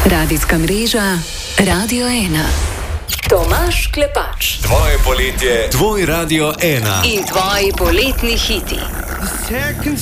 Radijska mreža Radio 1. Tomaž Klepač. Tvoje poletje, tvoj Radio 1. In tvoji poletni hiti.